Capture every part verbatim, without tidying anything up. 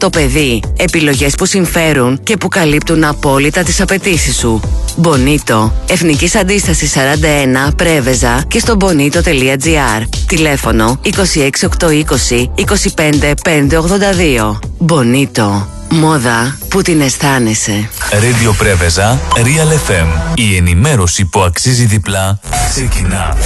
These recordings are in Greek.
το παιδί. Επιλογές που συμφέρουν και που καλύπτουν απόλυτα τις απαιτήσεις σου. Bonito. Εθνικής Αντίστασης σαράντα ένα Πρέβεζα και στο bonito τελεία gr. Τηλέφωνο είκοσι έξι οκτακόσια είκοσι είκοσι πέντε πεντακόσια ογδόντα δύο. Bonito. Μόδα που την αισθάνεσαι. Radio Πρέβεζα, Real εφ εμ. Η ενημέρωση που αξίζει διπλά ξεκινά.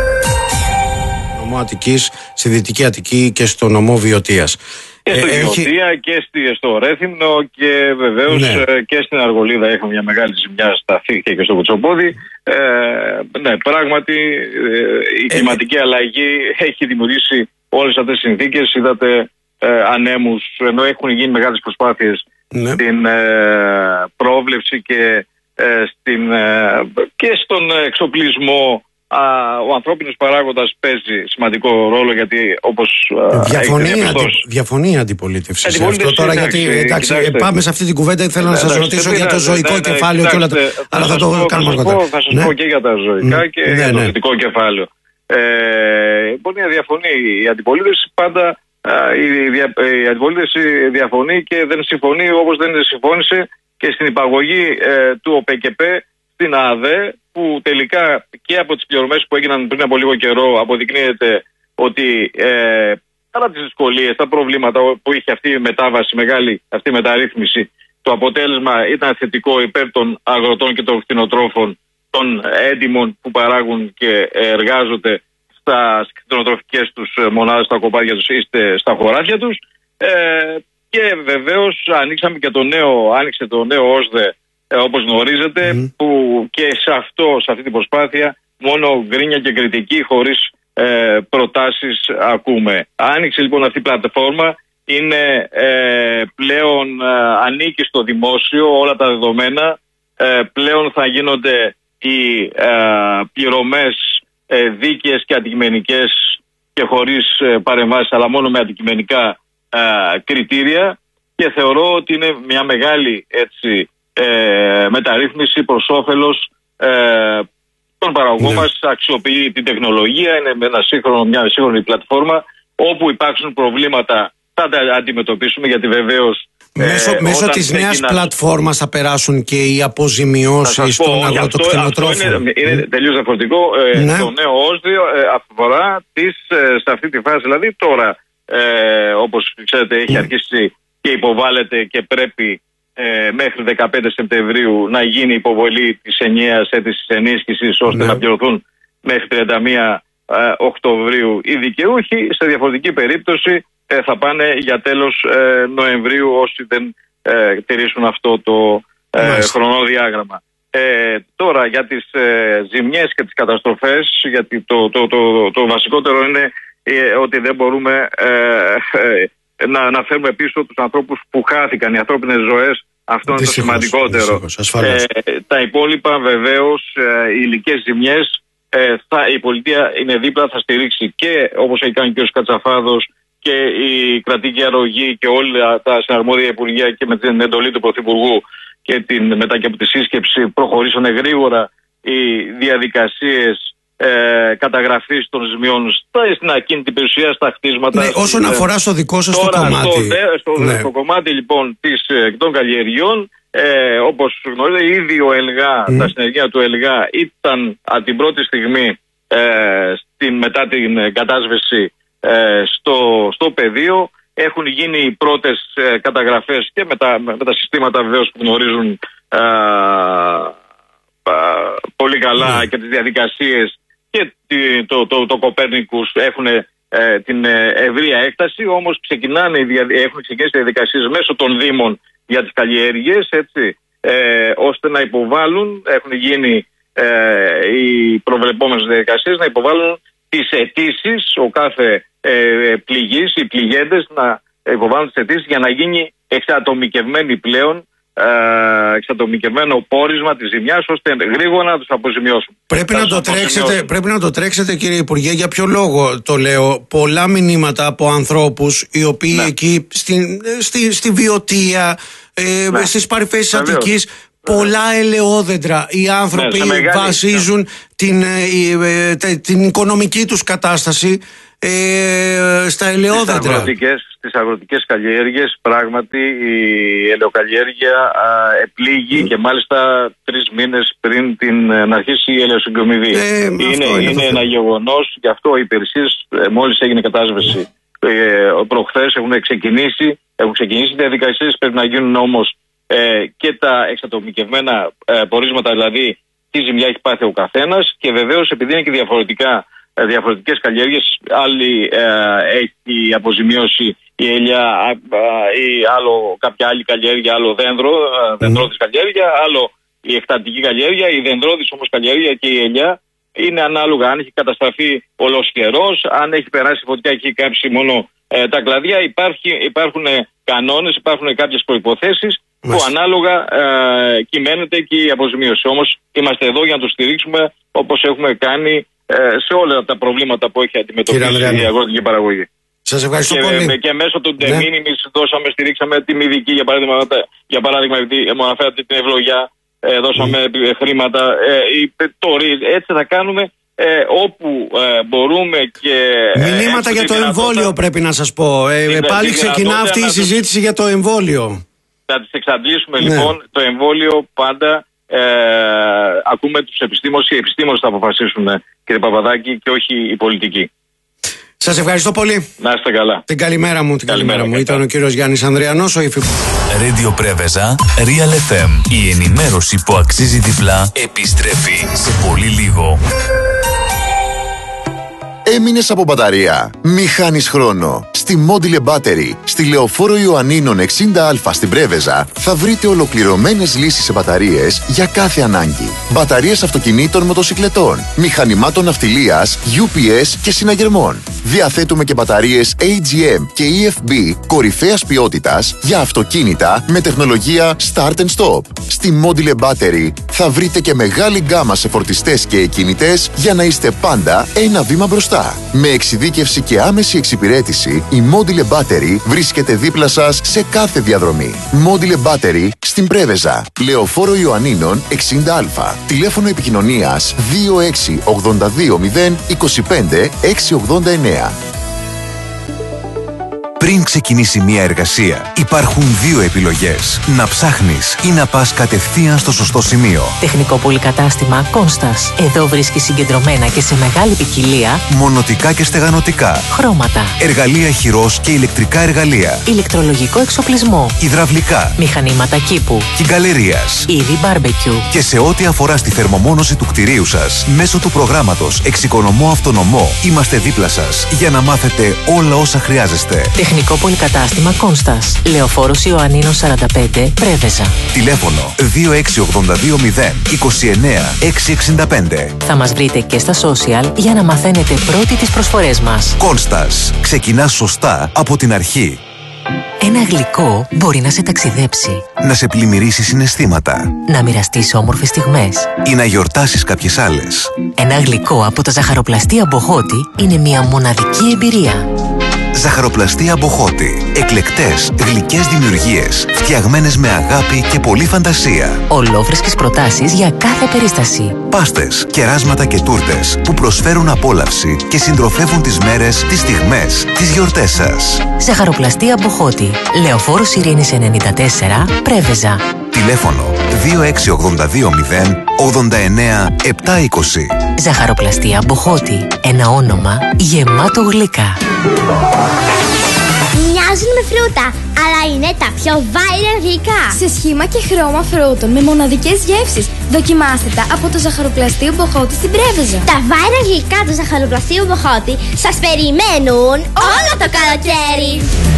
Νομό Αττικής, στη Δυτική Αττική και στο νομό Βιωτίας. Και στο Έχει... Βιωτία και στο Ρέθυμνο και βεβαίως ναι. και στην Αργολίδα έχουμε μια μεγάλη ζημιά στα Φύχια και στο Κουτσοπόδι. Ε, ναι, πράγματι ε, η κλιματική ε... αλλαγή έχει δημιουργήσει όλες αυτές τις συνθήκες. Είδατε ε, ανέμους, ενώ έχουν γίνει μεγάλες προσπάθειες ναι. στην ε, πρόβλεψη και, ε, στην, ε, και στον εξοπλισμό. Ο ανθρώπινος παράγοντας παίζει σημαντικό ρόλο, γιατί όπως διαφωνεί, αντι, διαφωνεί η αντιπολίτευση σε αυτό τώρα, γιατί εντάξει, πάμε σε αυτή την κουβέντα. Θέλω να σας ρωτήσω για το ζωικό κεφάλαιο και όλα τα. Αλλά θα το κάνουμε αργότερα. Θα σας πω και για τα ζωικά και για το θετικό κεφάλαιο. Μπορεί να διαφωνεί η αντιπολίτευση πάντα. Η αντιπολίτευση διαφωνεί και δεν συμφωνεί, όπως δεν συμφώνησε και στην υπαγωγή του ΟΠΕΚΕΠΕ στην ΑΔΕ, που τελικά και από τις πληρωμές που έγιναν πριν από λίγο καιρό αποδεικνύεται ότι ε, παρά τις δυσκολίες, τα προβλήματα που είχε αυτή η μετάβαση, μεγάλη αυτή η μεταρρύθμιση, το αποτέλεσμα ήταν θετικό υπέρ των αγροτών και των κτηνοτρόφων, των έντιμων που παράγουν και εργάζονται στα κτηνοτροφικές τους μονάδες, στα κοπάδια τους ή στα χωράφια τους. Ε, και βεβαίως ανοίξαμε και το νέο, άνοιξε το νέο ΩΣΔΕ, όπως γνωρίζετε, mm. που και σε, αυτό, σε αυτή την προσπάθεια μόνο γκρίνια και κριτική, χωρίς ε, προτάσεις ακούμε. Άνοιξε λοιπόν αυτή η πλατφόρμα, είναι ε, πλέον ε, ανήκει στο δημόσιο όλα τα δεδομένα, ε, πλέον θα γίνονται οι ε, πληρωμές ε, δίκαιες και αντικειμενικές και χωρίς ε, παρεμβάσεις, αλλά μόνο με αντικειμενικά ε, κριτήρια, και θεωρώ ότι είναι μια μεγάλη έτσι Ε, μεταρρύθμιση προς όφελος ε, των παραγωγών ναι. μας. Αξιοποιεί την τεχνολογία, είναι με ένα σύγχρονο, μια σύγχρονη πλατφόρμα. Όπου υπάρξουν προβλήματα θα τα αντιμετωπίσουμε, γιατί βεβαίως μέσω, ε, μέσω της νέας έγιναν... πλατφόρμας θα περάσουν και οι αποζημιώσεις των αγροτοκτηνοτρόφων. Είναι, είναι mm. τελείως διαφορετικό. Ε, ναι. Το νέο ΩΣΔΕ ε, αφορά τις, ε, σε αυτή τη φάση, δηλαδή τώρα ε, όπως ξέρετε έχει mm. αρχίσει και υποβάλλεται και πρέπει Ε, μέχρι δεκαπέντε Σεπτεμβρίου να γίνει υποβολή της ενιαίας αίτησης ενίσχυσης, ώστε ναι. να πληρωθούν μέχρι τριάντα μία ε, Οκτωβρίου οι δικαιούχοι. Σε διαφορετική περίπτωση ε, θα πάνε για τέλος ε, Νοεμβρίου όσοι δεν ε, τηρήσουν αυτό το ε, χρονοδιάγραμμα. Ε, τώρα για τις ε, ζημιές και τις καταστροφές, γιατί το, το, το, το, το βασικότερο είναι ε, ότι δεν μπορούμε ε, ε, Να, να φέρουμε πίσω τους ανθρώπους που χάθηκαν, οι ανθρώπινες ζωές. Αυτό είναι το σημαντικότερο. Ε, τα υπόλοιπα βεβαίως, ε, οι υλικές ζημιές, ε, θα, η πολιτεία είναι δίπλα, θα στηρίξει και όπως έχει κάνει και ο Κατσαφάδος και η κρατική αρρωγή και όλα τα συναρμόδια υπουργεία, και με την εντολή του Πρωθυπουργού και την, μετά και από τη σύσκεψη προχωρήσανε γρήγορα οι διαδικασίες Ε, καταγραφής των ζημιών στην ακίνητη περιουσία, στα χτίσματα. Ναι, όσον αφορά στο δικό σας το κομμάτι. Στο, στο, ναι. στο κομμάτι λοιπόν της, των καλλιεργειών, ε, όπως γνωρίζετε, ήδη ο ΕΛΓΑ, mm. τα συνεργεία του ΕΛΓΑ ήταν από την πρώτη στιγμή ε, στην, μετά την κατάσβεση ε, στο, στο πεδίο. Έχουν γίνει οι πρώτες ε, καταγραφές και με τα, με τα συστήματα βεβαίως που γνωρίζουν ε, ε, πολύ καλά mm. και τις διαδικασίες, και το, το, το Κοπέρνικους έχουν ε, την ε, ευρεία έκταση, όμως ξεκινάνε, έχουν ξεκινήσει οι διαδικασίες μέσω των Δήμων για τις καλλιέργειες, έτσι, ε, ώστε να υποβάλουν, έχουν γίνει ε, οι προβλεπόμενες διαδικασίες, να υποβάλουν τις αιτήσεις, ο κάθε ε, πληγής, οι πληγέντες να υποβάλουν τις αιτήσεις για να γίνει εξατομικευμένη πλέον, Uh, εξατομικευμένο πόρισμα της ζημιάς, ώστε γρήγορα να τους αποζημιώσουν. Πρέπει να, το τρέξετε, πρέπει να το τρέξετε, κύριε Υπουργέ. Για ποιο λόγο το λέω? Πολλά μηνύματα από ανθρώπους οι οποίοι ναι. εκεί στη, στη, στη Βιωτία, ε, ναι. στις παρυφές της Αττικής, πολλά ελαιόδεντρα. Οι άνθρωποι ναι, μεγάλη, βασίζουν ναι. την, ε, ε, την οικονομική τους κατάσταση ε, στα ελαιόδεντρα. Στις αγροτικές, στις αγροτικές καλλιέργειες πράγματι η ελαιοκαλλιέργεια α, επλήγει και μάλιστα τρεις μήνες πριν την, να αρχίσει η ελαιοσυγκομιδή. Ε, είναι είναι, είναι ένα γεγονός, γι' αυτό οι υπηρεσίες μόλις έγινε κατάσβεση ε, προχθές έχουν ξεκινήσει, έχουν ξεκινήσει διαδικασίες, πρέπει να γίνουν όμως ε, και τα εξατομικευμένα ε, πορίσματα, δηλαδή τι ζημιά έχει πάθει ο καθένας, και βεβαίως επειδή είναι και διαφορετικά, ε, διαφορετικές καλλιέργειες, άλλη ε, έχει αποζημίωση η ελιά ή άλλο κάποια άλλη καλλιέργεια, άλλο δέντρο, mm. δεντρώδης καλλιέργεια, άλλο η εκτατική καλλιέργεια, η δεντρώδης όμως καλλιέργεια και η ελιά είναι ανάλογα αν έχει καταστραφεί πολλός καιρός, αν έχει περάσει φωτιά και έχει κάψει μόνο ε, τα κλαδιά. Υπάρχει, υπάρχουν κανόνες, υπάρχουν κάποιες προϋποθέσεις που ανάλογα ε, κυμαίνεται και η αποζημίωση. Όμως είμαστε εδώ για να το στηρίξουμε όπως έχουμε κάνει ε, σε όλα τα προβλήματα που έχει αντιμετωπίσει η αγροτική παραγωγή. Σας ευχαριστώ και, πολύ. Και μέσω του de minimis ναι. δώσαμε, στηρίξαμε τη μηδική, για παράδειγμα, για παράδειγμα επειδή μου αναφέρατε την ευλογιά, ε, δώσαμε mm. χρήματα, ε, το, έτσι θα κάνουμε ε, όπου ε, μπορούμε και... Μηνύματα για το εμβόλιο πρέπει να σας πω. Ε, ε, πάλι ξεκινά αυτή η συζήτηση για το εμβόλιο. Θα τις εξαντλήσουμε ναι. λοιπόν. Το εμβόλιο πάντα ε, ακούμε τους επιστήμονες, οι επιστήμονες θα αποφασίσουν, κύριε Παπαδάκη, και όχι οι πολιτικοί. Σας ευχαριστώ πολύ. Να είστε καλά. Την καλημέρα μου, την καλημέρα, καλημέρα μου. Ήταν ο κύριος Γιάννης Ανδριανός, ο υφυπουργός. Radio Πρέβεζα, Real εφ εμ. Η ενημέρωση που αξίζει διπλά επιστρέφει σε πολύ λίγο. Έμεινες από μπαταρία? Μη χάνεις χρόνο. Στη Module Battery, στη Λεωφόρο Ιωαννίνων εξήντα α στην Πρέβεζα, θα βρείτε ολοκληρωμένες λύσεις σε μπαταρίες για κάθε ανάγκη. Μπαταρίες αυτοκινήτων, μοτοσικλετών, μηχανημάτων ναυτιλίας, γιου πι ες και συναγερμών. Διαθέτουμε και μπαταρίες έι τζι εμ και ι εφ μπι κορυφαίας ποιότητας για αυτοκίνητα με τεχνολογία Start and Stop. Στη Module Battery θα βρείτε και μεγάλη γκάμα σε φορτιστές και εκκινητές για να είστε πάντα ένα βήμα μπροστά. Με εξειδίκευση και άμεση εξυπηρέτηση, η Module Battery βρίσκεται δίπλα σας σε κάθε διαδρομή. Module Battery στην Πρέβεζα, Λεωφόρο Ιωαννίνων εξήντα α. Τηλέφωνο επικοινωνίας δύο έξι ογδόντα δύο μηδέν είκοσι πέντε έξι ογδόντα εννέα. Πριν ξεκινήσει μια εργασία, υπάρχουν δύο επιλογές. Να ψάχνεις ή να πας κατευθείαν στο σωστό σημείο. Τεχνικό πολυκατάστημα Κόνστας. Εδώ βρίσκεις συγκεντρωμένα και σε μεγάλη ποικιλία μονοτικά και στεγανοτικά, χρώματα, εργαλεία χειρός και ηλεκτρικά εργαλεία, ηλεκτρολογικό εξοπλισμό, υδραυλικά, μηχανήματα κήπου, κυγκαλερίας, είδη μπάρμπεκιου. Και σε ό,τι αφορά στη θερμομόνωση του κτηρίου σας, μέσω του προγράμματος Εξοικονομώ Αυτονομό, είμαστε δίπλα σας για να μάθετε όλα όσα χρειάζεστε. Τεχνικό πολυκατάστημα Κόνστας. Λεωφόρος Ιωαννίνων σαράντα πέντε, Πρέβεζα. Τηλέφωνο δύο έξι ογδόντα δύο μηδέν είκοσι εννέα έξι εξήντα πέντε. Θα μας βρείτε και στα social για να μαθαίνετε πρώτοι τις προσφορές μας. Κόνστας. Ξεκινά σωστά από την αρχή. Ένα γλυκό μπορεί να σε ταξιδέψει, να σε πλημμυρίσει συναισθήματα, να μοιραστείς όμορφες στιγμές ή να γιορτάσεις κάποιες άλλες. Ένα γλυκό από τα ζαχαροπλαστεία Μποχώτη είναι μια μοναδική εμπειρία. Ζαχαροπλαστεία Μποχώτη. Εκλεκτές, γλυκές δημιουργίες, φτιαγμένες με αγάπη και πολλή φαντασία. Ολόφρεσκες προτάσεις για κάθε περίσταση. Πάστες, κεράσματα και τούρτες που προσφέρουν απόλαυση και συντροφεύουν τις μέρες, τις στιγμές, τις γιορτές σας. Ζαχαροπλαστεία Μποχώτη. Λεωφόρος Ειρήνης ενενήντα τέσσερα, Πρέβεζα. Τηλέφωνο δύο έξι ογδόντα δύο μηδέν ογδόντα εννέα επτακόσια είκοσι. Ζαχαροπλαστεία Μποχώτη. Ένα όνομα γεμάτο γλυκά. Μοιάζουν με φρούτα, αλλά είναι τα πιο viral γλυκά. Σε σχήμα και χρώμα φρούτων με μοναδικές γεύσεις. Δοκιμάστε τα από το Ζαχαροπλαστείο Μποχώτη στην Πρέβεζα. Τα viral γλυκά του Ζαχαροπλαστείου Μποχώτη σας περιμένουν όλο το καλοκαίρι.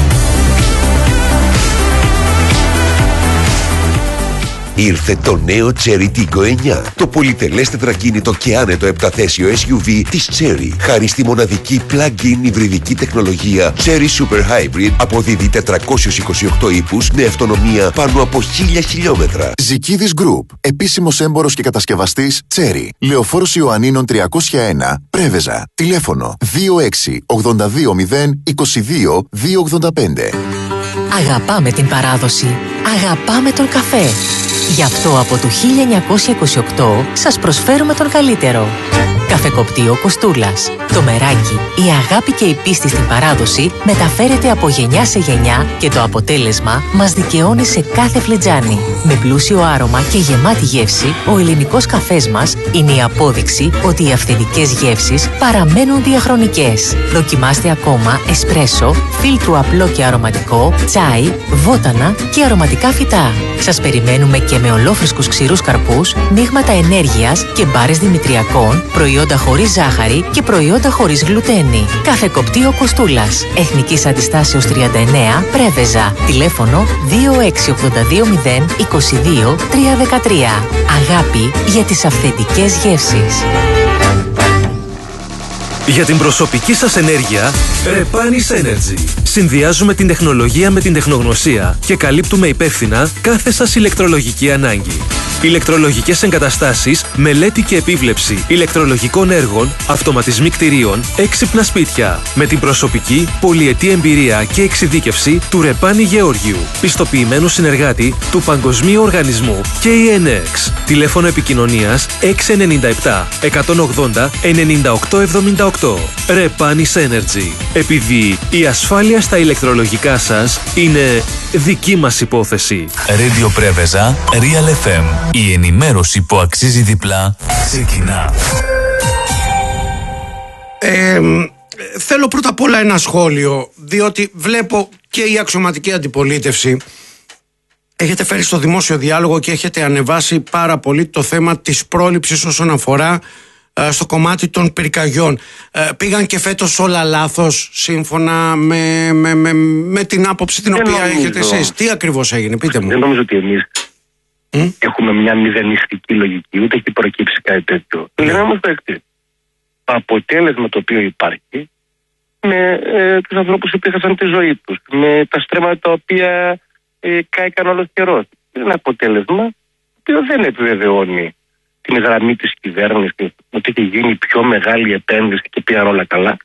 Ήρθε το νέο Chery Tiggo εννιά, το πολυτελές τετρακίνητο και άνετο επταθέσιο ες γιου βι της Chery. Χάρη στη μοναδική plug-in υβριδική τεχνολογία Chery Super Hybrid, αποδίδει τετρακόσιους είκοσι οκτώ ύπους με αυτονομία πάνω από χίλια χιλιόμετρα. Ζικίδης Group, επίσημος έμπορος και κατασκευαστής Chery. Λεωφόρος Ιωαννίνων τριακόσια ένα, Πρέβεζα. Τηλέφωνο δύο έξι ογδόντα δύο μηδέν είκοσι δύο διακόσια ογδόντα πέντε. Αγαπάμε την παράδοση. Αγαπάμε τον καφέ. Γι' αυτό από το χίλια εννιακόσια είκοσι οκτώ σας προσφέρουμε τον καλύτερο. Καφέ Καφεκοπτείο Κοστούλας. Το μεράκι, η αγάπη και η πίστη στην παράδοση μεταφέρεται από γενιά σε γενιά και το αποτέλεσμα μας δικαιώνει σε κάθε φλιτζάνι. Με πλούσιο άρωμα και γεμάτη γεύση, ο ελληνικός καφές μας είναι η απόδειξη ότι οι αυθεντικές γεύσεις παραμένουν διαχρονικές. Δοκιμάστε ακόμα εσπρέσο, φίλτρου απλό και αρωματικό, τσάι, βότανα και αρωματικά φυτά. Σας περιμένουμε και με ολόφρυσκους ξηρούς καρπούς, μείγματα ενέργειας και μπάρες δημητριακών, προϊόντα χωρίς ζάχαρη και προϊόντα χωρίς γλουτένη. Καφεκοπτείο Κοστούλας. Εθνικής Αντιστάσεως τριάντα εννέα, Πρέβεζα. Τηλέφωνο δύο έξι ογδόντα δύο μηδέν είκοσι δύο τριακόσια δεκατρία. Αγάπη για τις αυθεντικές γεύσεις. Για την προσωπική σας ενέργεια, Repanis Energy. Συνδυάζουμε την τεχνολογία με την τεχνογνωσία και καλύπτουμε υπεύθυνα κάθε σας ηλεκτρολογική ανάγκη. Ηλεκτρολογικές εγκαταστάσεις, μελέτη και επίβλεψη ηλεκτρολογικών έργων, αυτοματισμοί κτηρίων, έξυπνα σπίτια. Με την προσωπική, πολυετή εμπειρία και εξειδίκευση του Ρεπάνη Γεώργιου, πιστοποιημένου συνεργάτη του Παγκοσμίου Οργανισμού κέι εν εξ. Τηλέφωνο επικοινωνίας έξι εννιά επτά εκατόν ογδόντα ενενήντα οκτώ εβδομήντα οκτώ. Repanis Energy. Επειδή η ασφάλεια στα ηλεκτρολογικά σας είναι δική μας υπόθεση. Radio Πρέβεζα, Real εφ εμ. Η ενημέρωση που αξίζει διπλά ξεκινά. Ε, θέλω πρώτα απ' όλα ένα σχόλιο, διότι βλέπω και η αξιωματική αντιπολίτευση έχετε φέρει στο δημόσιο διάλογο και έχετε ανεβάσει πάρα πολύ το θέμα της πρόληψης όσον αφορά ε, στο κομμάτι των πυρκαγιών. Ε, πήγαν και φέτος όλα λάθος σύμφωνα με, με, με, με την άποψη την δεν οποία νομίζω. έχετε εσείς. Τι ακριβώς έγινε, πείτε μου. Δεν νομίζω ότι εμείς mm? έχουμε μια μηδενιστική λογική, ούτε έχει προκύψει κάτι τέτοιο. Mm. Λέμε όμως το εξής. Το αποτέλεσμα το οποίο υπάρχει με ε, τους ανθρώπους που έχασαν τη ζωή τους, με τα στρέμματα τα οποία ε, κάηκαν όλος καιρός. Είναι ένα αποτέλεσμα το οποίο δεν επιβεβαιώνει την γραμμή της κυβέρνησης ότι έχει γίνει πιο μεγάλη επένδυση και πήγαν όλα καλά.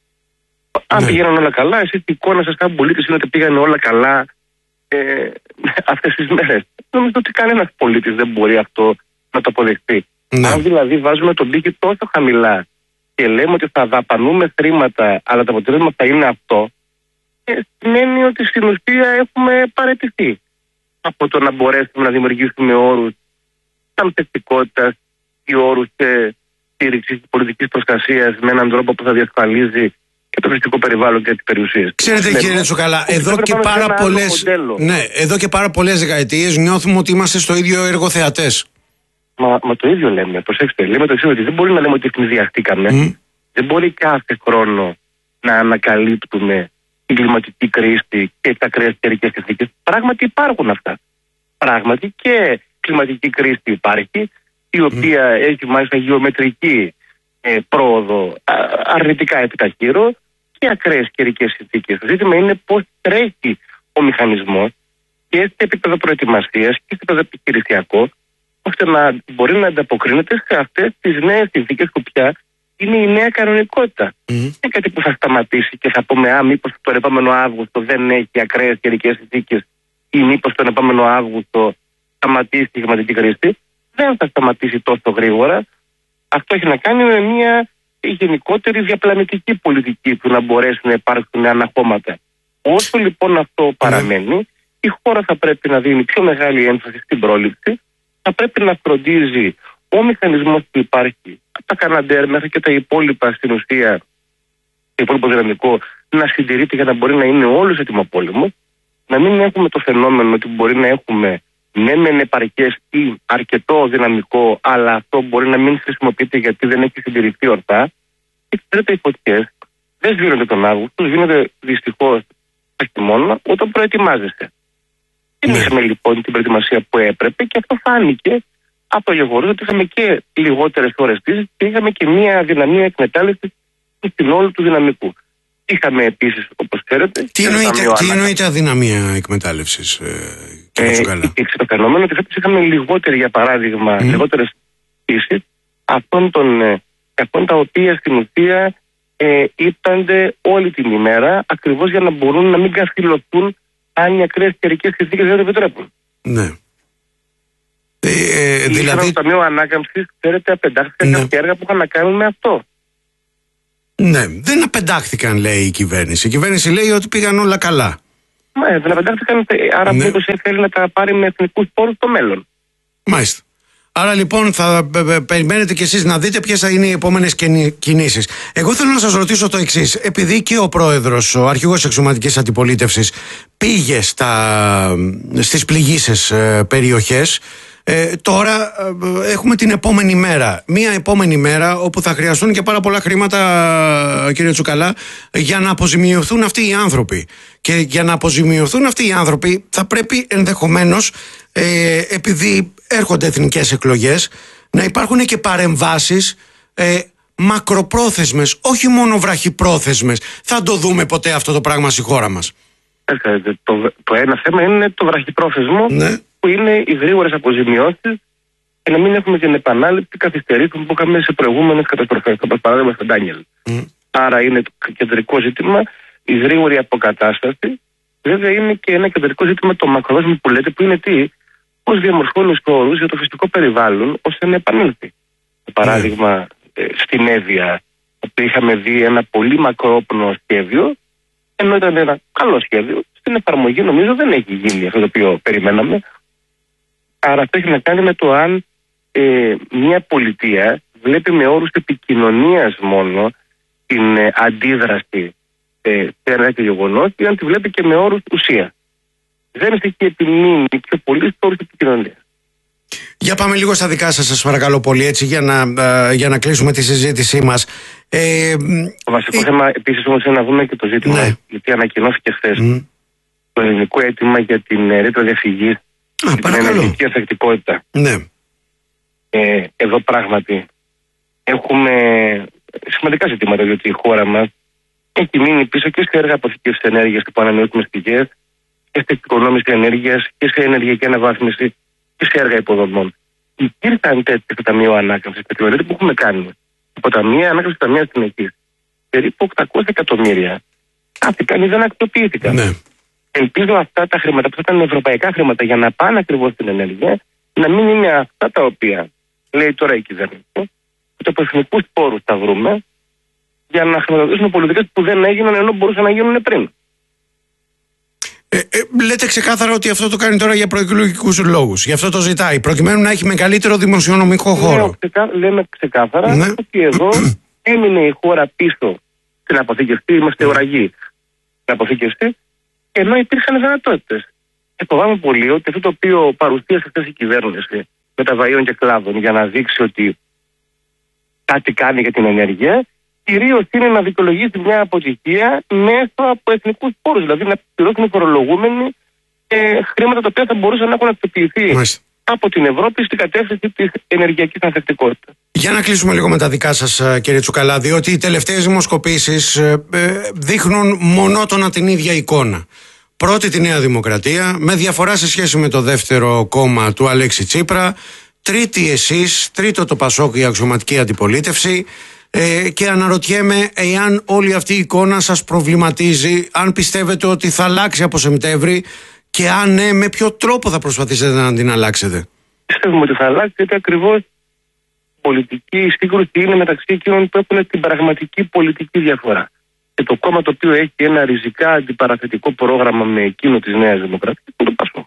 Αν πήγαιναν όλα καλά, εσείς η εικόνα σας σαν πολίτης είναι ότι πήγαν όλα καλά ε, αυτές τις μέρες. Νομίζω ότι κανένας πολίτης δεν μπορεί αυτό να το αποδεχτεί. Ναι. Αν δηλαδή βάζουμε τον πύχη τόσο χαμηλά και λέμε ότι θα δαπανούμε χρήματα, αλλά το αποτέλεσμα θα είναι αυτό, ε, σημαίνει ότι στην ουσία έχουμε παραιτηθεί από το να μπορέσουμε να δημιουργήσουμε όρους αμφιστικότητας ή όρους στήριξης πολιτικής προστασίας με έναν τρόπο που θα διασφαλίζει και το φυσικό περιβάλλον και τις περιουσίες. Ξέρετε, ναι, κύριε Τσουκαλά, εδώ και, πάρα πολλές, ναι, εδώ και πάρα πολλές δεκαετίες νιώθουμε ότι είμαστε στο ίδιο εργοθεατές. Μα, μα το ίδιο λέμε. Προσέξτε, λέμε το εξής, ότι δεν μπορεί να λέμε ότι εκνηδιαστήκαμε. Mm. Δεν μπορεί κάθε χρόνο να ανακαλύπτουμε την κλιματική κρίση και τις ακραίες καιρικές συνθήκες. Πράγματι υπάρχουν αυτά. Πράγματι και κλιματική κρίση υπάρχει, η οποία mm. έχει μάλιστα γεωμετρική ε, πρόοδο α, αρνητικά επιταχύρω και ακραίες καιρικές συνθήκες. Το ζήτημα είναι πώς τρέχει ο μηχανισμός και σε επίπεδο προετοιμασίας και σε επίπεδο επιχειρησιακό, ώστε να μπορεί να ανταποκρίνεται σε αυτές τις νέες συνθήκες που πια είναι η νέα κανονικότητα. Mm. Δεν είναι κάτι που θα σταματήσει και θα πούμε, α, μήπως τον επόμενο Αύγουστο δεν έχει ακραίες καιρικές συνθήκες ή μήπως τον επόμενο Αύγουστο σταματήσει η κλιματική κρίση. Δεν θα σταματήσει τόσο γρήγορα. Αυτό έχει να κάνει με μια γενικότερη διαπλανητική πολιτική που να μπορέσει να υπάρξουν αναχώματα. Όσο λοιπόν αυτό παραμένει, mm. η χώρα θα πρέπει να δίνει πιο μεγάλη έμφαση στην πρόληψη. Θα πρέπει να φροντίζει ο μηχανισμός που υπάρχει, τα Καναντέρ μέχρι και τα υπόλοιπα στην ουσία, το υπόλοιπο δυναμικό, να συντηρείται για να μπορεί να είναι όλος έτοιμο πόλεμο. Να μην έχουμε το φαινόμενο ότι μπορεί να έχουμε ναι μεν επαρκές ή αρκετό δυναμικό, αλλά αυτό μπορεί να μην χρησιμοποιείται γιατί δεν έχει συντηρηθεί ορθά. Και ξέρετε, οι φωτιές δεν σβήνονται τον Αύγουστο, σβήνονται δυστυχώς το χειμώνα όταν προετοιμάζεστε. Δεν είχαμε λοιπόν την προετοιμασία που έπρεπε και αυτό φάνηκε από το γεγονός ότι είχαμε και λιγότερες ώρες πτήσης και είχαμε και μια δυναμία εκμετάλλευσης στην όλου του δυναμικού. Είχαμε επίσης, όπως ξέρετε. Τι εννοείται, τι εννοείται αδυναμία εκμετάλλευσης, ε, κύριε ε, Τσουκαλά. Υπήρξε το φαινόμενο ότι φέτος είχαμε λιγότερη, για παράδειγμα, mm. λιγότερες πτήσεις αυτών, των, ε, αυτών τα οποία στην ουσία ε, ύπτανται όλη την ημέρα ακριβώς για να μπορούν να μην καθυλωθούν αν οι ακραίες καιρικές συνθήκες δεν το επιτρέπουν. Ναι. Ε, ε, δηλαδή... Στο Ταμείο Ανάκαμψης, ξέρετε, απεντάχθηκαν ναι. κάποια έργα που είχαν να κάνουν με αυτό. Ναι, δεν απεντάχθηκαν, λέει η κυβέρνηση. Η κυβέρνηση λέει ότι πήγαν όλα καλά. Ναι, δεν απεντάχθηκαν, άρα ναι. μήπως θέλει να τα πάρει με εθνικούς πόρους στο μέλλον. Μάλιστα. Άρα λοιπόν θα περιμένετε κι εσείς να δείτε ποιες θα είναι οι επόμενες κινήσεις. Εγώ θέλω να σας ρωτήσω το εξής. Επειδή και ο πρόεδρος, ο αρχηγός εξωματικής αντιπολίτευσης, πήγε στα, στις πληγείσες περιοχές, Ε, τώρα ε, έχουμε την επόμενη μέρα. Μία επόμενη μέρα όπου θα χρειαστούν και πάρα πολλά χρήματα, κύριε Τσουκαλά, για να αποζημιωθούν αυτοί οι άνθρωποι. Και για να αποζημιωθούν αυτοί οι άνθρωποι θα πρέπει ενδεχομένως, ε, επειδή έρχονται εθνικές εκλογές, να υπάρχουν και παρεμβάσεις ε, μακροπρόθεσμες, όχι μόνο βραχυπρόθεσμες. Θα το δούμε ποτέ αυτό το πράγμα στη χώρα μας? Το, το ένα θέμα είναι το βραχυπρόθεσμο, ναι. που είναι οι γρήγορες αποζημιώσεις και να μην έχουμε την επανάληψη καθυστερήσεων που είχαμε σε προηγούμενες καταστροφές, όπως παράδειγμα στο Ντάνιελ. Mm. Άρα είναι το κεντρικό ζήτημα η γρήγορη αποκατάσταση. Βέβαια είναι και ένα κεντρικό ζήτημα το μακροπρόθεσμο που λέτε, που είναι τι, πώς διαμορφώνουν τους όρους για το φυσικό περιβάλλον ώστε να επανέλθει. Για παράδειγμα, mm. ε, στην Εύβοια, όπου είχαμε δει ένα πολύ μακρόπνο σχέδιο, ενώ ήταν ένα καλό σχέδιο, στην εφαρμογή νομίζω δεν έχει γίνει αυτό το οποίο περιμέναμε. Άρα αυτό έχει να κάνει με το αν ε, μια πολιτεία βλέπει με όρους επικοινωνίας μόνο την ε, αντίδραση ε, σε ένα γεγονός, ή αν τη βλέπει και με όρους ουσία. Δεν έχει επιμείνει πιο πολύ στους όρους επικοινωνίας. Για πάμε λίγο στα δικά σας, σας παρακαλώ πολύ, έτσι, για να, uh, για να κλείσουμε τη συζήτησή μας. Ε, το βασικό ε, θέμα επίσης όμως είναι να δούμε και το ζήτημα, ναι. γιατί ανακοινώθηκε χθες mm. το ελληνικό αίτημα για την ρήτρα διαφυγής και την ενεργειακή ανθεκτικότητα. Ναι. Ε, εδώ πράγματι έχουμε σημαντικά ζητήματα, διότι η χώρα μας έχει μείνει πίσω και σε έργα αποθηκεύσης ενέργειας που ανανεώσιμες πηγές, και σε εξοικονόμηση ενέργειας και σε ενεργειακή αναβάθμιση και σε έργα υποδομών. Υπήρχαν τέτοια στο Ταμείο Ανάκαμψης, και τη που έχουμε κάνει από Ταμεία Ανάκαμψης και Ταμεία Συνεχής, περίπου οκτακόσια εκατομμύρια, χάθηκαν ή δεν αξιοποιήθηκαν. Ναι. Ελπίζω αυτά τα χρήματα που θα ήταν ευρωπαϊκά χρήματα για να πάνε ακριβώς στην ενέργεια, να μην είναι αυτά τα οποία λέει τώρα η κυβέρνηση, ότι από εθνικούς πόρους τα βρούμε για να χρηματοδοτήσουμε πολιτικές που δεν έγιναν ενώ μπορούσαν να γίνουν πριν. Ε, ε, λέτε ξεκάθαρα ότι αυτό το κάνει τώρα για προεκλογικούς λόγους. Γι' αυτό το ζητάει, προκειμένου να έχει μεγαλύτερο δημοσιονομικό χώρο. Λέμε, ξεκά, λέμε ξεκάθαρα ναι. ότι εδώ έμεινε η χώρα πίσω στην αποθήκευση, είμαστε ουραγοί στην αποθήκευση, ενώ υπήρχαν δυνατότητες. Και φοβάμαι πολύ ότι αυτό το οποίο παρουσίασε χθες η κυβέρνηση μεταβαΐων και κλάδων για να δείξει ότι κάτι κάνει για την ενέργεια, κυρίως είναι να δικαιολογήσει μια αποτυχία μέσω από εθνικούς πόρους. Δηλαδή να πληρώσουν οι φορολογούμενοι ε, χρήματα τα οποία θα μπορούσαν να έχουν αξιοποιηθεί από την Ευρώπη στην κατεύθυνση της ενεργειακής ανθεκτικότητας. Για να κλείσουμε λίγο με τα δικά σας, κύριε Τσουκαλά, διότι οι τελευταίες δημοσκοπήσεις ε, ε, δείχνουν μονότονα την ίδια εικόνα. Πρώτη τη Νέα Δημοκρατία, με διαφορά σε σχέση με το δεύτερο κόμμα του Αλέξη Τσίπρα. Τρίτη εσείς, τρίτο το Πασόκ, η αξιωματική αντιπολίτευση. Ε, και αναρωτιέμαι εάν όλη αυτή η εικόνα σας προβληματίζει, αν πιστεύετε ότι θα αλλάξει από Σεπτέμβρη και αν ναι, με ποιο τρόπο θα προσπαθήσετε να την αλλάξετε. Πιστεύουμε ότι θα αλλάξει, γιατί ακριβώς η πολιτική σύγκρουση είναι μεταξύ εκείνων που έχουν την πραγματική πολιτική διαφορά. Και το κόμμα το οποίο έχει ένα ριζικά αντιπαραθετικό πρόγραμμα με εκείνο της Νέας Δημοκρατίας είναι το Πασόκ.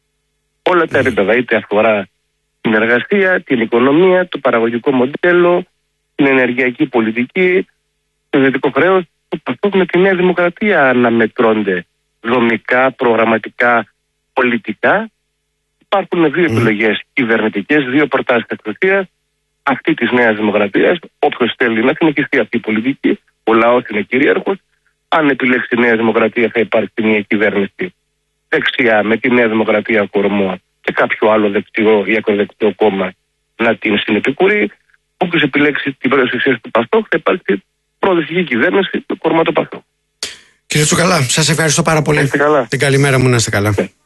Όλα τα επίπεδα, είτε αφορά την εργασία, την οικονομία, το παραγωγικό μοντέλο, την ενεργειακή πολιτική, το ιδιωτικό χρέος, το Πασόκ με τη Νέα Δημοκρατία αναμετρώνται δομικά, προγραμματικά, πολιτικά. Υπάρχουν δύο επιλογές κυβερνητικές, δύο προτάσεις εξουσίας, αυτή της Νέας Δημοκρατίας. Όποιος θέλει να συνεχιστεί αυτή η πολιτική, ο λαός είναι κυρίαρχος. Αν επιλέξει τη Νέα Δημοκρατία, θα υπάρξει μια κυβέρνηση δεξιά με τη Νέα Δημοκρατία κορμό και κάποιο άλλο δεξιό ή ακροδεξιό κόμμα να την συνεπικουρεί. Όποιος επιλέξει την πρόεδρος του Πασόκ, θα υπάρξει προοδευτική κυβέρνηση με κορμό το Πασόκ. Κύριε Τσουκαλά, σας ευχαριστώ πάρα πολύ. Είστε καλά. Την καλημέρα μου, να είστε καλά. Yeah.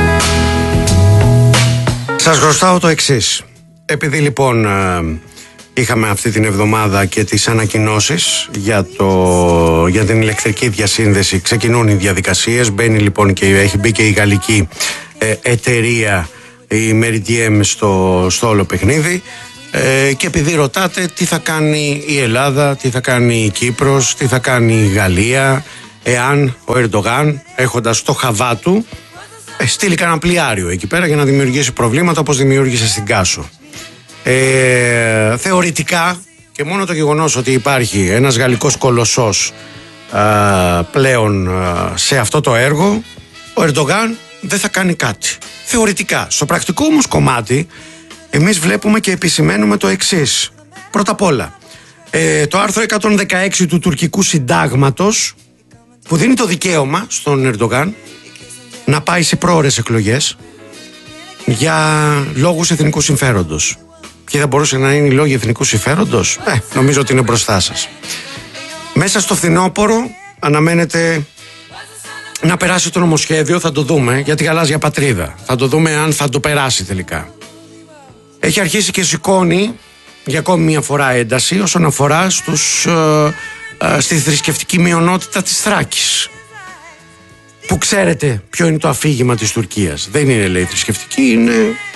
Σας χρωστάω το εξής. Επειδή λοιπόν είχαμε αυτή την εβδομάδα και τις ανακοινώσεις για, το, για την ηλεκτρική διασύνδεση. Ξεκινούν οι διαδικασίες, μπαίνει λοιπόν και έχει μπει και η γαλλική ε, εταιρεία, η Meridiem, στο, στο όλο παιχνίδι. Ε, και επειδή ρωτάτε τι θα κάνει η Ελλάδα, τι θα κάνει η Κύπρος, τι θα κάνει η Γαλλία, εάν ο Ερντογάν, έχοντας το χαβά του, ε, στείλει κανένα πλοιάριο εκεί πέρα για να δημιουργήσει προβλήματα όπως δημιούργησε στην Κάσο. Ε, θεωρητικά, και μόνο το γεγονός ότι υπάρχει ένας γαλλικός κολοσσός α, πλέον α, σε αυτό το έργο, ο Ερντογάν δεν θα κάνει κάτι. Θεωρητικά. Στο πρακτικό όμως κομμάτι, εμείς βλέπουμε και επισημαίνουμε το εξής. Πρώτα απ' όλα, ε, το άρθρο εκατόν δεκαέξι του τουρκικού συντάγματος, που δίνει το δικαίωμα στον Ερντογάν να πάει σε πρόωρες εκλογές για λόγους εθνικού συμφέροντος. Και θα μπορούσε να είναι οι λόγοι εθνικού συμφέροντος. Ε, νομίζω ότι είναι μπροστά σας. Μέσα στο φθινόπωρο αναμένεται να περάσει το νομοσχέδιο, θα το δούμε, για τη γαλάζια πατρίδα. Θα το δούμε αν θα το περάσει τελικά. Έχει αρχίσει και σηκώνει για ακόμη μια φορά ένταση όσον αφορά στους, ε, ε, στη θρησκευτική μειονότητα της Θράκης. Που ξέρετε ποιο είναι το αφήγημα της Τουρκίας. Δεν είναι, λέει, θρησκευτική, είναι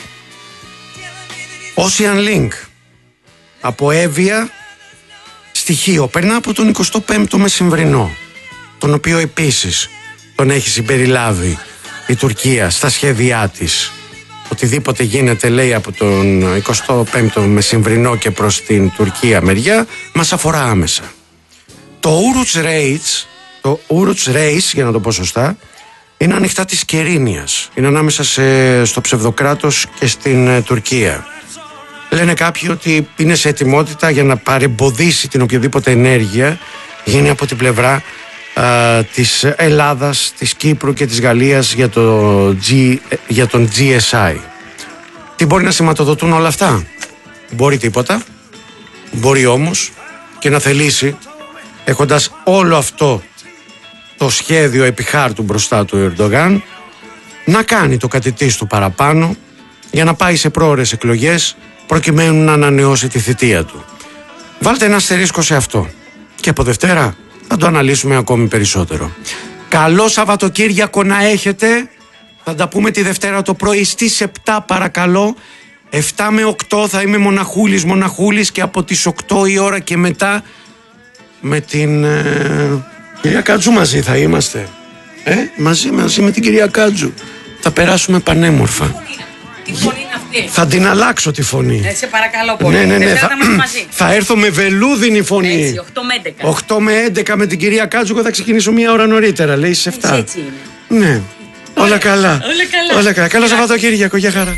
Ocean Link. Από Εύβοια στοιχείο. Περνά από τον εικοστό πέμπτο μεσημβρινό, τον οποίο επίσης τον έχει συμπεριλάβει η Τουρκία στα σχέδιά της. Οτιδήποτε γίνεται, λέει, από τον εικοστό πέμπτο μεσημβρινό και προς την Τουρκία μεριά, μας αφορά άμεσα. Το Ouruç Reis, το Ouruç Reis, για να το πω σωστά, είναι ανοιχτά της Κερίνιας. Είναι ανάμεσα σε, στο ψευδοκράτος και στην ε, Τουρκία. Λένε κάποιοι ότι είναι σε ετοιμότητα για να παρεμποδίσει την οποιαδήποτε ενέργεια γίνει από την πλευρά α, της Ελλάδας, της Κύπρου και της Γαλλίας για, το G, για τον τζι ες άι. Τι μπορεί να σηματοδοτούν όλα αυτά? Μπορεί τίποτα. Μπορεί όμως και να θελήσει, έχοντας όλο αυτό το σχέδιο επί χάρτου μπροστά του Ερντογάν, να κάνει το κάτι της του παραπάνω για να πάει σε πρόωρες εκλογές προκειμένου να ανανεώσει τη θητεία του. Βάλτε ένα αστερίσκο σε αυτό και από Δευτέρα θα το αναλύσουμε ακόμη περισσότερο. Καλό Σαββατοκύριακο να έχετε. Θα τα πούμε τη Δευτέρα το πρωί στις επτά, παρακαλώ. επτά με οκτώ θα είμαι μοναχούλης μοναχούλης και από τις οκτώ η ώρα και μετά με την ε, κυρία Κάτζου μαζί θα είμαστε. Ε, μαζί, μαζί με την κυρία Κάτζου. Θα περάσουμε πανέμορφα. Τι φωνή είναι αυτή? Θα την αλλάξω τη φωνή. Ε, σε παρακαλώ πολύ. Ναι, ναι, ναι. Θα, μαζί. θα έρθω με βελούδινη φωνή. Έτσι, οκτώ με έντεκα. οκτώ με έντεκα με την κυρία Κάτζου, θα ξεκινήσω μία ώρα νωρίτερα. Λέει σε επτά. Έτσι, έτσι είναι. Ναι. Όλα καλά. Όλα καλά. Όλα καλά. Καλό Σαββατοκύριακο. Γεια χαρά.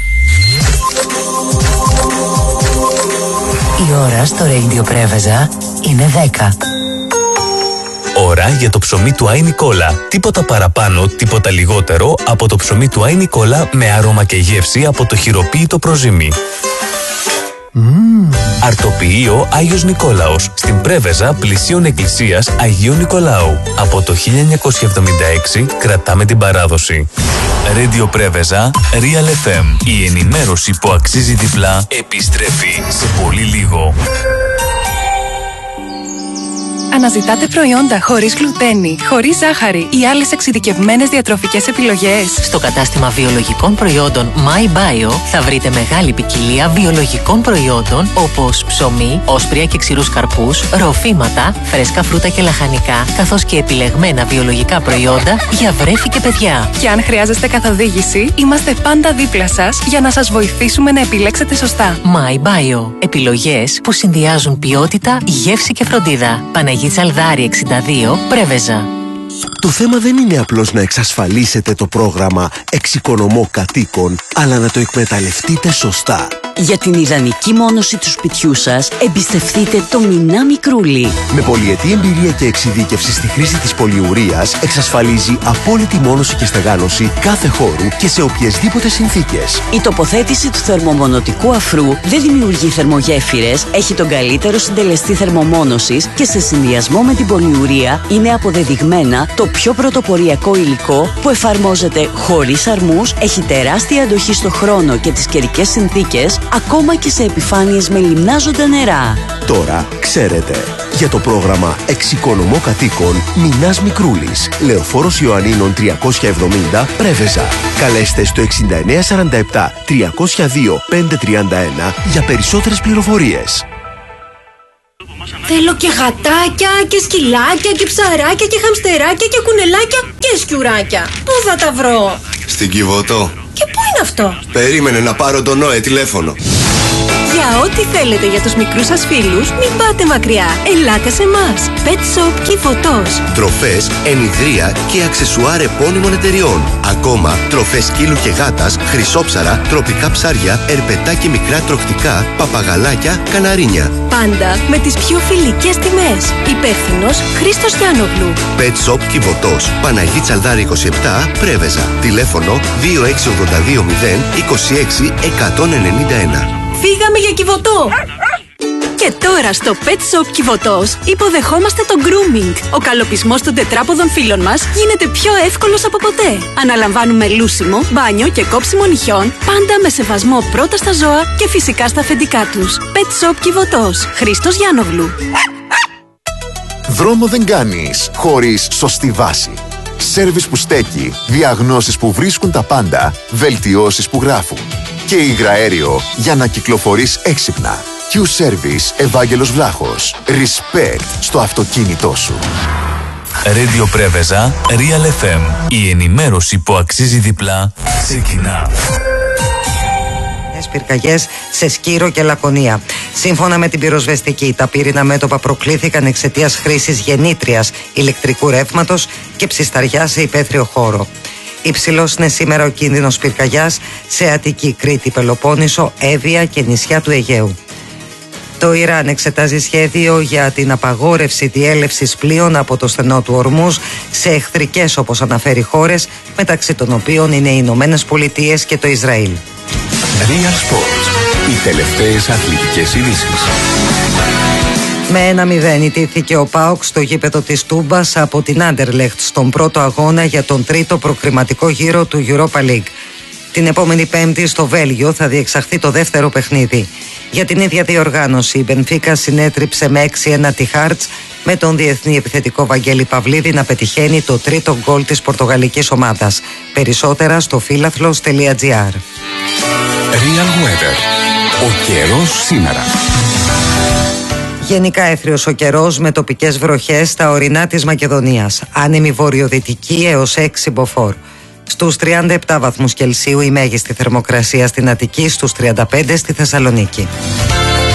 Η ώρα στο Radio Πρέβεζα είναι δέκα. Ώρα για το ψωμί του Άι Νικόλα. Τίποτα παραπάνω, τίποτα λιγότερο από το ψωμί του Άι Νικόλα με άρωμα και γεύση από το χειροποίητο προζύμι. Mm. Αρτοποιείο Άγιος Νικόλαος, στην Πρέβεζα πλησίων εκκλησίας Αγίου Νικολάου. Από το χίλια εννιακόσια εβδομήντα έξι κρατάμε την παράδοση. Radio Πρέβεζα, Real εφ εμ. Η ενημέρωση που αξίζει διπλά επιστρέφει σε πολύ λίγο. Αναζητάτε προϊόντα χωρίς γλουτένη, χωρίς ζάχαρη ή άλλες εξειδικευμένες διατροφικές επιλογές? Στο κατάστημα βιολογικών προϊόντων MyBio θα βρείτε μεγάλη ποικιλία βιολογικών προϊόντων όπως ψωμί, όσπρια και ξηρούς καρπούς, ροφήματα, φρέσκα φρούτα και λαχανικά, καθώς και επιλεγμένα βιολογικά προϊόντα για βρέφη και παιδιά. Και αν χρειάζεστε καθοδήγηση, είμαστε πάντα δίπλα σας για να σας βοηθήσουμε να επιλέξετε σωστά. MyBio. Επιλογές που συνδυάζουν ποιότητα, γεύση και φροντίδα. Τσαλδάρη εξήντα δύο, Πρέβεζα. Το θέμα δεν είναι απλώς να εξασφαλίσετε το πρόγραμμα Εξοικονομώ Κατοίκων, αλλά να το εκμεταλλευτείτε σωστά. Για την ιδανική μόνωση του σπιτιού σας, εμπιστευτείτε το Μινά Μικρούλι. Με πολυετή εμπειρία και εξειδίκευση στη χρήση της πολυουρίας, εξασφαλίζει απόλυτη μόνωση και στεγάνωση κάθε χώρου και σε οποιασδήποτε συνθήκες. Η τοποθέτηση του θερμομονωτικού αφρού δεν δημιουργεί θερμογέφυρες, έχει τον καλύτερο συντελεστή θερμομόνωσης και σε συνδυασμό με την πολυουρία είναι αποδεδειγμένα το πιο πρωτοποριακό υλικό που εφαρμόζεται χωρίς αρμούς, έχει τεράστια αντοχή στο χρόνο και τις καιρικές συνθήκες ακόμα και σε επιφάνειες με λιμνάζοντα νερά. Τώρα ξέρετε. Για το πρόγραμμα Εξοικονομώ Κατοίκων Μινάς Μικρούλης, Λεωφόρος Ιωαννίνων τριακόσια εβδομήντα, Πρέβεζα. Καλέστε στο εξήντα εννέα σαράντα επτά τριακόσια δύο πεντακόσια τριάντα ένα για περισσότερες πληροφορίες. Θέλω και γατάκια και σκυλάκια και ψαράκια και χαμστεράκια και κουνελάκια και σκιουράκια. Πού θα τα βρω? Στην Κιβωτό. Και πού είναι αυτό? Περίμενε να πάρω τον Νόε τηλέφωνο. Για ό,τι θέλετε για τους μικρούς σας φίλους, μην πάτε μακριά. Ελάτε σε εμάς. Pet Shop Κιβωτός. Τροφές, ενιδρία και αξεσουάρ επώνυμων εταιριών. Ακόμα τροφές σκύλου και γάτας, χρυσόψαρα, τροπικά ψάρια, ερπετά και μικρά τροχτικά, παπαγαλάκια, καναρίνια. Πάντα με τις πιο φιλικές τιμές. Υπεύθυνος Χρήστος Γιάννογλου. Pet Shop Κιβωτός. Παναγή Τσαλδάρη είκοσι επτά, Πρέβεζα. Τηλέφωνο δύο έξι ογδόντα δύο μηδέν είκοσι έξι εκατόν ενενήντα ένα. Φύγαμε για Κιβωτό! Και τώρα στο Pet Shop Κιβωτός υποδεχόμαστε το grooming. Ο καλοπισμός των τετράποδων φίλων μας γίνεται πιο εύκολος από ποτέ. Αναλαμβάνουμε λούσιμο, μπάνιο και κόψιμο νυχιών, πάντα με σεβασμό πρώτα στα ζώα και φυσικά στα αφεντικά τους. Pet Shop Κιβωτός. Χρήστος Γιάννογλου. Δρόμο δεν κάνεις χωρίς σωστή βάση. Σέρβις που στέκει, διαγνώσεις που βρίσκουν τα πάντα, βελτιώσεις που γράφουν. Και υγραέριο για να κυκλοφορείς έξυπνα. Q-Service Ευάγγελος Βλάχος. Respect στο αυτοκίνητό σου. Radio Πρέβεζα, Real εφ εμ. Η ενημέρωση που αξίζει διπλά ξεκινά. Πυρκαγιές σε Σκύρο και Λακωνία. Σύμφωνα με την πυροσβεστική, τα πύρινα μέτωπα προκλήθηκαν εξαιτίας χρήσης γεννήτριας ηλεκτρικού ρεύματος και ψισταριά σε υπαίθριο χώρο. Υψηλός είναι σήμερα ο κίνδυνος πυρκαγιάς σε Αττική, Κρήτη, Πελοπόννησο, Εύβοια και νησιά του Αιγαίου. Το Ιράν εξετάζει σχέδιο για την απαγόρευση διέλευσης πλοίων από το στενό του Ορμούζ σε εχθρικές, όπως αναφέρει, χώρες, μεταξύ των οποίων είναι οι Ηνωμένες Πολιτείες και το Ισραήλ. Real Sports. Οι τελευταίες αθλητικές ειδήσεις. Με ένα μηδέν ιτήθηκε ο ΠΑΟΚ στο γήπεδο της Τούμπας από την Άντερλεχτ στον πρώτο αγώνα για τον τρίτο προκριματικό γύρο του Europa League. Την επόμενη Πέμπτη στο Βέλγιο θα διεξαχθεί το δεύτερο παιχνίδι. Για την ίδια διοργάνωση η Μπενφίκα συνέτριψε με έξι ένα τη Χάρτς, με τον διεθνή επιθετικό Βαγγέλη Παυλίδη να πετυχαίνει το τρίτο γκολ της πορτογαλικής ομάδας. Περισσότερα στο φίλαθλος τελεία τζι άρ. Real Weather. Ο καιρός σήμερα. Γενικά έθριος ο καιρός με τοπικές βροχές στα ορεινά της Μακεδονίας. Άνεμη βορειοδυτική έως έξι μποφόρ. Στους τριάντα επτά βαθμούς Κελσίου η μέγιστη θερμοκρασία στην Αττική, στους τριάντα πέντε στη Θεσσαλονίκη.